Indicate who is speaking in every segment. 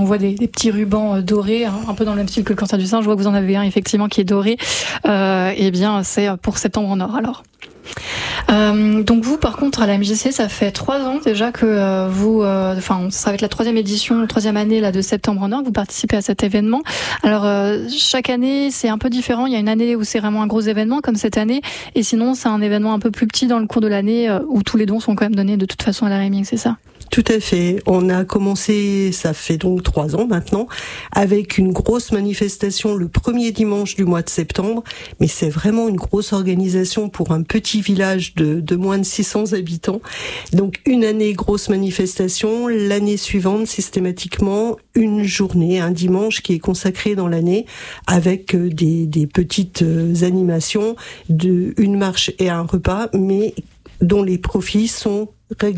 Speaker 1: voit des petits rubans dorés, un peu dans le même style que le cancer du sein. Je vois que vous en avez un effectivement qui est doré. Eh bien, c'est pour Septembre en Or alors. Donc vous, par contre, à la MJC, ça fait 3 ans déjà que ça va être la 3e édition, la 3e année là de Septembre en Or, que vous participez à cet événement. Alors chaque année, c'est un peu différent. Il y a une année où c'est vraiment un gros événement, comme cette année, et sinon c'est un événement un peu plus petit dans le cours de l'année où tous les dons sont quand même donnés de toute façon à la Rémig, c'est ça ?
Speaker 2: Tout à fait. On a commencé, ça fait donc 3 ans maintenant, avec une grosse manifestation le premier dimanche du mois de septembre. Mais c'est vraiment une grosse organisation pour un petit village de moins de 600 habitants. Donc une année, grosse manifestation. L'année suivante, systématiquement, une journée, un dimanche qui est consacré dans l'année avec des petites animations, une marche et un repas, mais dont les profits sont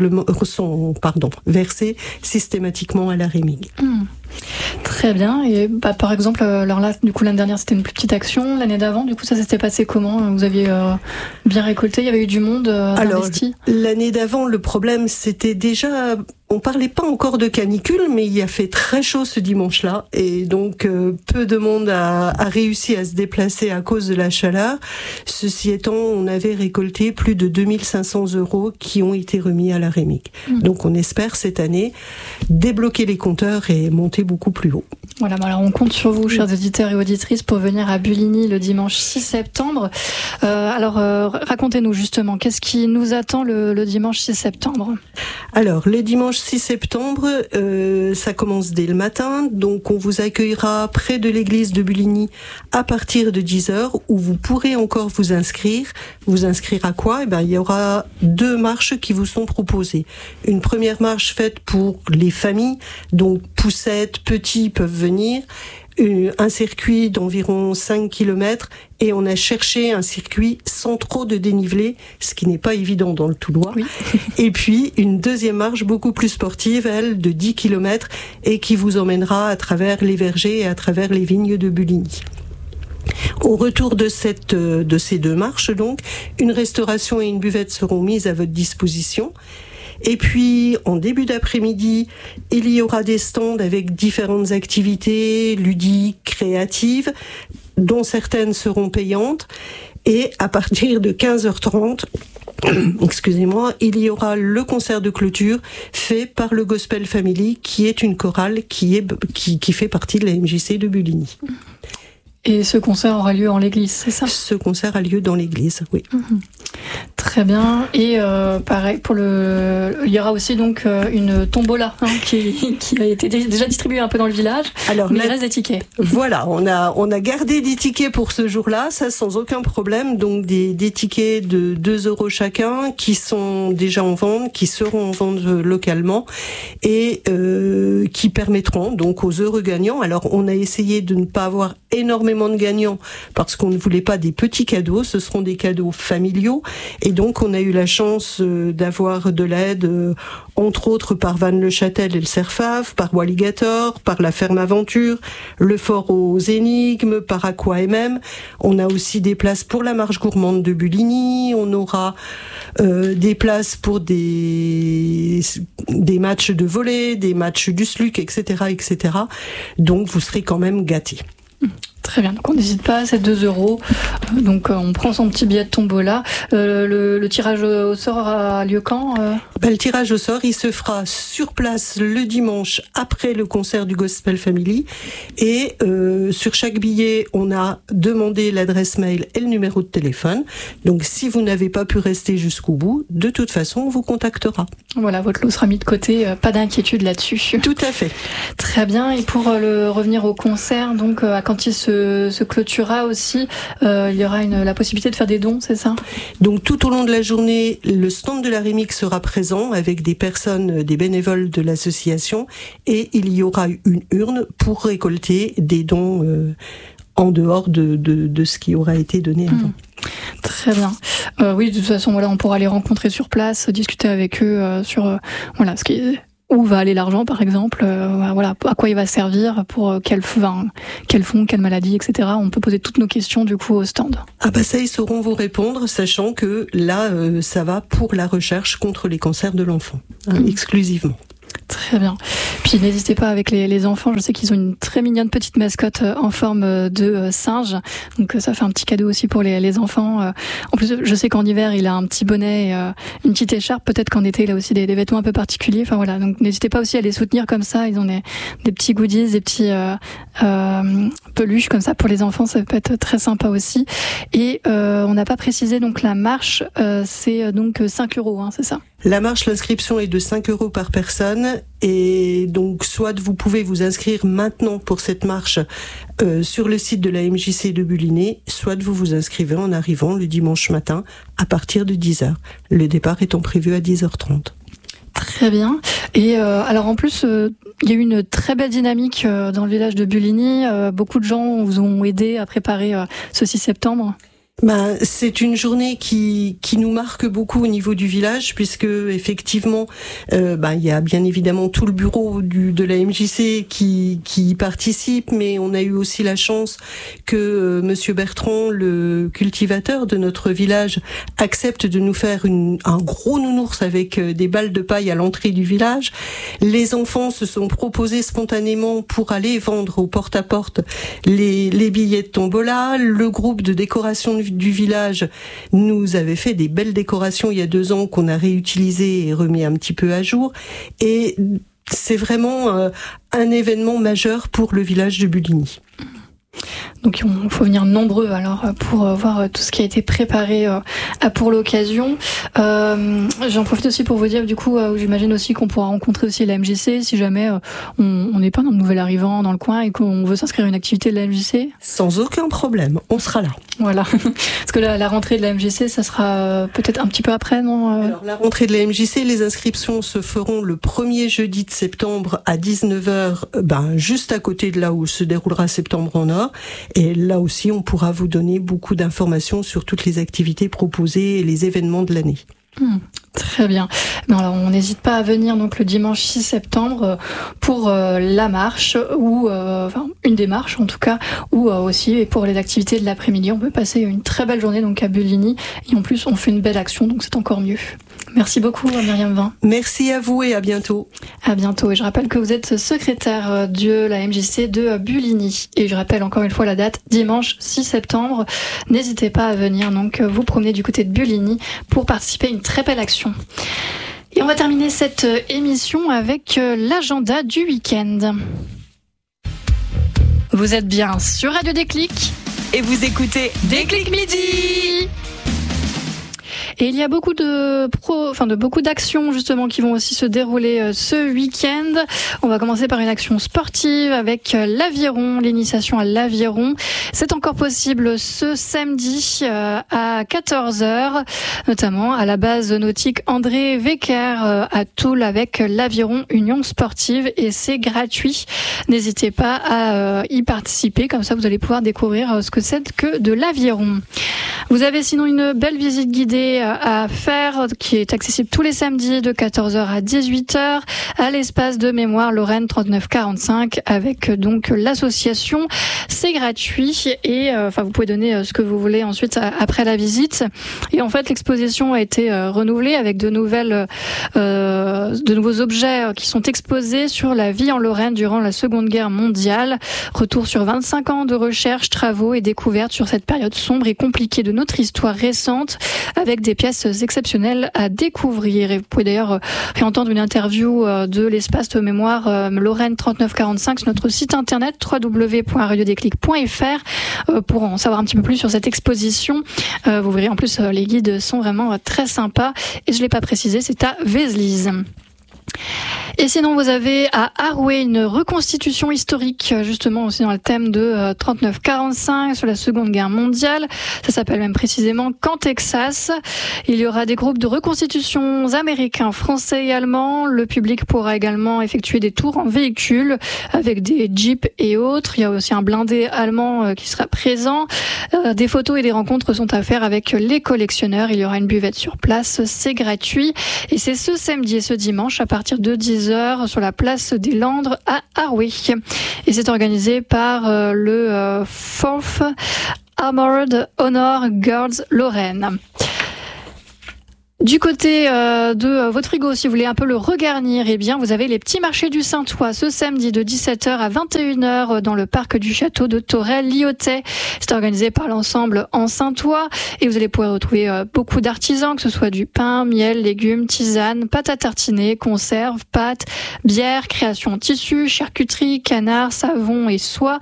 Speaker 2: versés systématiquement à la Rémig.
Speaker 1: Très bien. Et par exemple, alors là, du coup, l'année dernière, c'était une plus petite action. L'année d'avant, du coup, ça s'était passé comment ? Vous aviez bien récolté ? Il y avait eu du monde investi ?
Speaker 2: L'année d'avant, le problème, c'était déjà... On parlait pas encore de canicule, mais il a fait très chaud ce dimanche-là. Et donc, peu de monde a réussi à se déplacer à cause de la chaleur. Ceci étant, on avait récolté plus de 2500 € qui ont été remis à la Rémig. Donc, on espère cette année débloquer les compteurs et monter beaucoup plus haut.
Speaker 1: Voilà, alors on compte sur vous, chers auditeurs et auditrices, pour venir à Buligny le dimanche 6 septembre. Racontez-nous justement, qu'est-ce qui nous attend le dimanche 6 septembre ?
Speaker 2: Alors, le dimanche 6 septembre, ça commence dès le matin, donc on vous accueillera près de l'église de Buligny à partir de 10h, où vous pourrez encore vous inscrire. Vous inscrire à quoi ? Il y aura 2 marches qui vous sont proposées. Une première marche faite pour les familles, donc poussettes, petits peuvent venir, un circuit d'environ 5 km, et on a cherché un circuit sans trop de dénivelé, ce qui n'est pas évident dans le Toulois. Oui. Et puis une deuxième marche beaucoup plus sportive, elle, de 10 km, et qui vous emmènera à travers les vergers et à travers les vignes de Buligny. Au retour de ces 2 marches, donc, une restauration et une buvette seront mises à votre disposition. Et puis, en début d'après-midi, il y aura des stands avec différentes activités ludiques, créatives, dont certaines seront payantes. Et à partir de 15h30, il y aura le concert de clôture fait par le Gospel Family, qui est une chorale qui fait partie de la MJC de Buligny.
Speaker 1: Et ce concert aura lieu en l'église, c'est ça ?
Speaker 2: Ce concert a lieu dans l'église, oui.
Speaker 1: Très bien. Et pareil, il y aura aussi donc une tombola qui a été déjà distribuée un peu dans le village. Alors, mais il reste des tickets.
Speaker 2: Voilà, on a gardé des tickets pour ce jour-là, ça sans aucun problème. Donc des tickets de 2 € chacun qui sont déjà en vente, qui seront en vente localement et qui permettront donc aux heureux gagnants. Alors on a essayé de ne pas avoir énormément de gagnants parce qu'on ne voulait pas des petits cadeaux, ce seront des cadeaux familiaux, et donc on a eu la chance d'avoir de l'aide entre autres par Vannes-le-Châtel et le Cerfave, par Walligator, par la Ferme Aventure, le Fort aux Énigmes, par Aqua MM. On a aussi des places pour la marche gourmande de Buligny, on aura des places pour des matchs de volley, des matchs du SLUC, etc., etc. Donc vous serez quand même gâtés.
Speaker 1: Très bien, donc on n'hésite pas, c'est 2 €. Donc on prend son petit billet de tombola. Le tirage au sort aura lieu quand ?
Speaker 2: Le tirage au sort, il se fera sur place le dimanche après le concert du Gospel Family. Et sur chaque billet, on a demandé l'adresse mail et le numéro de téléphone. Donc si vous n'avez pas pu rester jusqu'au bout, de toute façon, on vous contactera.
Speaker 1: Voilà, votre lot sera mis de côté, pas d'inquiétude là-dessus.
Speaker 2: Tout à fait.
Speaker 1: Très bien, et pour revenir au concert, donc quand il se clôturera aussi, il y aura la possibilité de faire des dons, c'est ça ?
Speaker 2: Donc tout au long de la journée, le stand de la Rémig sera présent avec des personnes, des bénévoles de l'association, et il y aura une urne pour récolter des dons en dehors de ce qui aura été donné avant.
Speaker 1: Très bien. Oui, de toute façon, voilà, on pourra les rencontrer sur place, discuter avec eux sur où va aller l'argent, par exemple, voilà, à quoi il va servir, pour quel fond, quelle maladie, etc. On peut poser toutes nos questions du coup au stand.
Speaker 2: Ça, ils sauront vous répondre, sachant que là, ça va pour la recherche contre les cancers de l'enfant, exclusivement.
Speaker 1: Très bien. Puis n'hésitez pas avec les enfants, je sais qu'ils ont une très mignonne petite mascotte en forme de singe, donc ça fait un petit cadeau aussi pour les enfants. En plus, je sais qu'en hiver il a un petit bonnet, une petite écharpe, peut-être qu'en été il a aussi des vêtements un peu particuliers. Enfin voilà, donc n'hésitez pas aussi à les soutenir comme ça, ils ont des petits goodies, des petits peluches comme ça pour les enfants, ça peut être très sympa aussi. Et on n'a pas précisé donc la marche, c'est donc 5 €, hein, c'est ça?
Speaker 2: La marche, l'inscription est de 5 € par personne, et donc soit vous pouvez vous inscrire maintenant pour cette marche sur le site de la MJC de Bulligny, soit vous vous inscrivez en arrivant le dimanche matin à partir de 10h. Le départ étant prévu à 10h30.
Speaker 1: Très bien. Et alors en plus, il y a eu une très belle dynamique dans le village de Bulligny. Beaucoup de gens vous ont aidé à préparer ce 6 septembre.
Speaker 2: C'est une journée qui nous marque beaucoup au niveau du village, puisque effectivement il y a bien évidemment tout le bureau de la MJC qui y participe, mais on a eu aussi la chance que Monsieur Bertrand, le cultivateur de notre village, accepte de nous faire un gros nounours avec des balles de paille à l'entrée du village. Les enfants se sont proposés spontanément pour aller vendre au porte-à-porte les billets de tombola. Le groupe de décoration du village nous avait fait des belles décorations il y a 2 ans qu'on a réutilisées et remis un petit peu à jour, et c'est vraiment un événement majeur pour le village de Bulligny.
Speaker 1: Donc il faut venir nombreux alors pour voir tout ce qui a été préparé pour l'occasion. J'en profite aussi pour vous dire, du coup, j'imagine aussi qu'on pourra rencontrer aussi la MJC si jamais on n'est pas un nouvel arrivant dans le coin et qu'on veut s'inscrire à une activité de la MJC.
Speaker 2: Sans aucun problème, on sera là.
Speaker 1: Voilà, parce que la rentrée de la MJC, ça sera peut-être un petit peu après, non
Speaker 2: Alors la rentrée de la MJC, les inscriptions se feront le premier jeudi de septembre à 19h, juste à côté de là où se déroulera Septembre en Or. Et là aussi, on pourra vous donner beaucoup d'informations sur toutes les activités proposées et les événements de l'année.
Speaker 1: Très bien. Alors, on n'hésite pas à venir donc le dimanche 6 septembre pour la marche ou une des marches en tout cas, ou aussi et pour les activités de l'après-midi. On peut passer une très belle journée donc à Bulligny, et en plus on fait une belle action, donc c'est encore mieux. Merci beaucoup Myriam Vin.
Speaker 2: Merci à vous et à bientôt.
Speaker 1: À bientôt. Et je rappelle que vous êtes secrétaire de la MJC de Bulligny. Et je rappelle encore une fois la date, dimanche 6 septembre. N'hésitez pas à venir donc vous promener du côté de Bulligny pour participer à une très belle action. Et on va terminer cette émission avec l'agenda du week-end. Vous êtes bien sur Radio Déclic
Speaker 3: et vous écoutez Déclic Midi.
Speaker 1: Et il y a beaucoup beaucoup d'actions justement qui vont aussi se dérouler ce week-end. On va commencer par une action sportive avec l'aviron, l'initiation à l'aviron. C'est encore possible ce samedi à 14h, notamment à la base nautique André Wecker à Toul avec l'Aviron Union Sportive, et c'est gratuit. N'hésitez pas à y participer, comme ça vous allez pouvoir découvrir ce que c'est que de l'aviron. Vous avez sinon une belle visite guidée à faire qui est accessible tous les samedis de 14h à 18h à l'espace de mémoire Lorraine 3945 avec donc l'association. C'est gratuit et vous pouvez donner ce que vous voulez ensuite après la visite. Et en fait l'exposition a été renouvelée avec de nouveaux objets qui sont exposés sur la vie en Lorraine durant la Seconde Guerre mondiale. Retour sur 25 ans de recherche, travaux et découvertes sur cette période sombre et compliquée de notre histoire récente, avec des pièces exceptionnelles à découvrir. Et vous pouvez d'ailleurs réentendre une interview de l'espace de mémoire Lorraine 3945 sur notre site internet www.radiodéclic.fr pour en savoir un petit peu plus sur cette exposition. Vous verrez en plus les guides sont vraiment très sympas, et je l'ai pas précisé, c'est à Vézelise. Et sinon, vous avez à Arouet une reconstitution historique, justement aussi dans le thème de 39-45 sur la Seconde Guerre mondiale. Ça s'appelle même précisément Camp Texas. Il y aura des groupes de reconstitutions américains, français et allemands. Le public pourra également effectuer des tours en véhicule avec des jeeps et autres. Il y a aussi un blindé allemand qui sera présent. Des photos et des rencontres sont à faire avec les collectionneurs. Il y aura une buvette sur place, c'est gratuit. Et c'est ce samedi et ce dimanche à partir de 10h sur la place des Landres à Arouet. Et c'est organisé par le 4th Armored Honor Guards Lorraine. Du côté de votre frigo, si vous voulez un peu le regarnir, eh bien, vous avez les petits marchés du Saint-Ouen ce samedi de 17h à 21h dans le parc du château de Thorel-Lyotet. C'est organisé par l'ensemble en Saint-Ouen et vous allez pouvoir retrouver beaucoup d'artisans, que ce soit du pain, miel, légumes, tisanes, pâtes à tartiner, conserves, pâtes, bières, création en tissu, charcuterie, canard, savon et soins,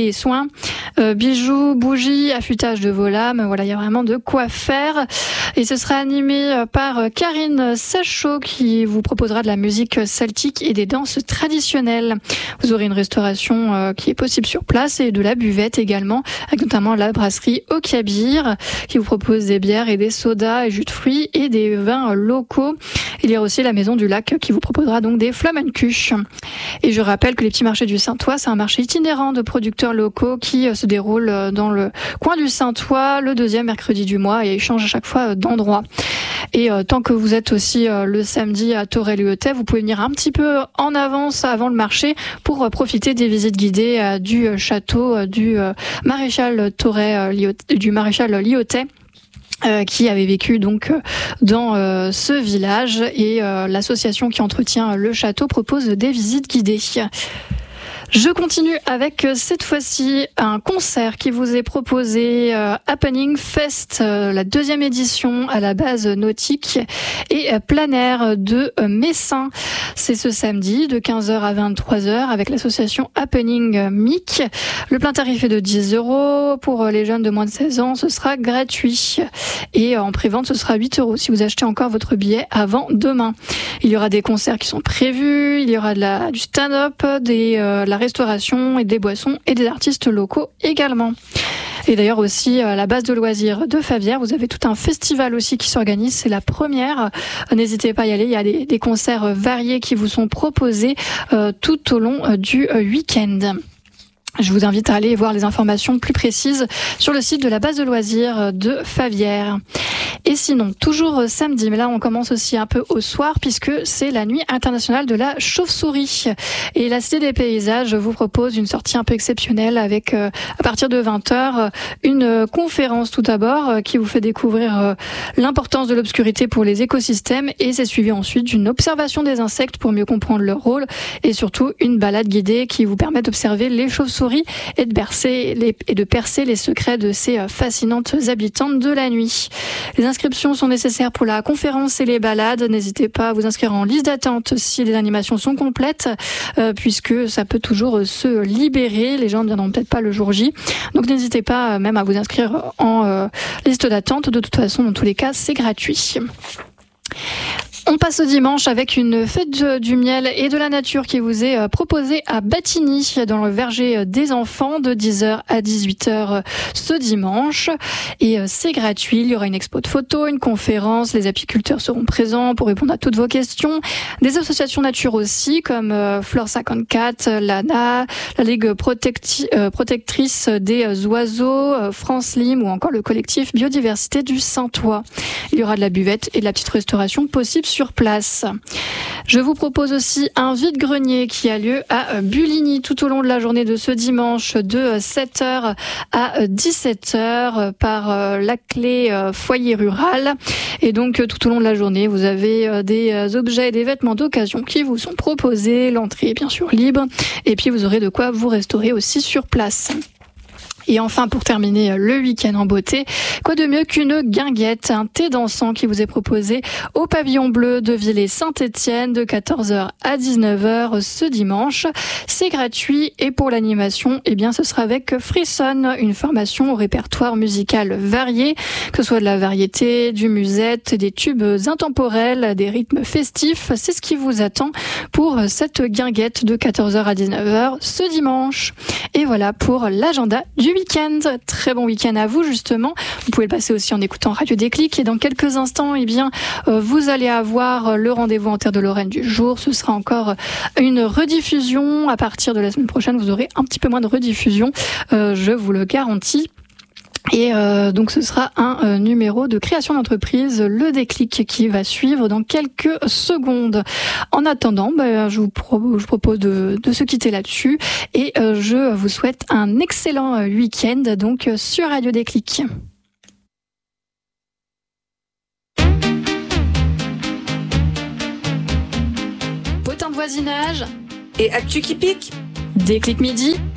Speaker 1: bijoux, bougies, affûtage de vos lames. Voilà, il y a vraiment de quoi faire. Et ce sera animé par Karine Sachot qui vous proposera de la musique celtique et des danses traditionnelles. Vous aurez une restauration qui est possible sur place et de la buvette également, avec notamment la brasserie Au Cabir qui vous propose des bières et des sodas et jus de fruits et des vins locaux. Il y a aussi la Maison du Lac qui vous proposera donc des flamencuches. Et je rappelle que les petits marchés du Saint-Ouen, c'est un marché itinérant de producteurs locaux qui se déroule dans le coin du Saint-Ouen le deuxième mercredi du mois et change à chaque fois d'endroit. Et tant que vous êtes aussi le samedi à Thorel-Lyotet, vous pouvez venir un petit peu en avance avant le marché pour profiter des visites guidées du château du maréchal Lyotet. Qui avait vécu donc dans ce village et l'association qui entretient le château propose des visites guidées. Je continue avec cette fois-ci un concert qui vous est proposé, Happening Fest, la deuxième édition à la base nautique et plein air de Messin. C'est ce samedi de 15h à 23h avec l'association Happening MIC. Le plein tarif est de 10 €. Pour les jeunes de moins de 16 ans, ce sera gratuit. Et en pré-vente, ce sera 8 € si vous achetez encore votre billet avant demain. Il y aura des concerts qui sont prévus, il y aura du stand-up, la restauration et des boissons et des artistes locaux également. Et d'ailleurs aussi à la base de loisirs de Favières, vous avez tout un festival aussi qui s'organise, c'est la première. N'hésitez pas à y aller, il y a des concerts variés qui vous sont proposés tout au long du week-end. Je vous invite à aller voir les informations plus précises sur le site de la base de loisirs de Favières. Et sinon, toujours samedi, mais là on commence aussi un peu au soir puisque c'est la nuit internationale de la chauve-souris. Et la Cité des Paysages vous propose une sortie un peu exceptionnelle avec, à partir de 20h, une conférence tout d'abord qui vous fait découvrir l'importance de l'obscurité pour les écosystèmes et c'est suivi ensuite d'une observation des insectes pour mieux comprendre leur rôle et surtout une balade guidée qui vous permet d'observer les chauves-souris et de percer les secrets de ces fascinantes habitantes de la nuit. Les inscriptions sont nécessaires pour la conférence et les balades. N'hésitez pas à vous inscrire en liste d'attente si les animations sont complètes, puisque ça peut toujours se libérer. Les gens ne viendront peut-être pas le jour J. Donc n'hésitez pas même à vous inscrire en liste d'attente. De toute façon, dans tous les cas, c'est gratuit. On passe au dimanche avec une fête du miel et de la nature qui vous est proposée à Battigny dans le verger des enfants de 10h à 18h ce dimanche. Et c'est gratuit, il y aura une expo de photos, une conférence, les apiculteurs seront présents pour répondre à toutes vos questions. Des associations nature aussi comme Flore 54, l'ANA, la Ligue protectrice des oiseaux, France Lim ou encore le collectif Biodiversité du Saint-Ouen. Il y aura de la buvette et de la petite restauration possible sur place. Je vous propose aussi un vide-grenier qui a lieu à Buligny tout au long de la journée de ce dimanche de 7h à 17h par la clé foyer rural. Et donc tout au long de la journée, vous avez des objets et des vêtements d'occasion qui vous sont proposés. L'entrée est bien sûr libre et puis vous aurez de quoi vous restaurer aussi sur place. Et enfin, pour terminer le week-end en beauté, quoi de mieux qu'une guinguette, un thé dansant qui vous est proposé au pavillon bleu de Villers-Saint-Étienne de 14h à 19h ce dimanche. C'est gratuit et pour l'animation, eh bien, ce sera avec Frisson, une formation au répertoire musical varié, que ce soit de la variété, du musette, des tubes intemporels, des rythmes festifs. C'est ce qui vous attend pour cette guinguette de 14h à 19h ce dimanche. Et voilà pour l'agenda du week-end. Très bon week-end à vous justement. Vous pouvez le passer aussi en écoutant Radio Déclic et dans quelques instants, eh bien, vous allez avoir le rendez-vous en Terre de Lorraine du jour. Ce sera encore une rediffusion. À partir de la semaine prochaine, vous aurez un petit peu moins de rediffusion. Je vous le garantis. Et donc ce sera un numéro de création d'entreprise, le déclic, qui va suivre dans quelques secondes. En attendant, je vous propose de se quitter là-dessus et je vous souhaite un excellent week-end donc sur Radio Déclic. voisinage
Speaker 4: et actu qui pique.
Speaker 1: Déclic Midi.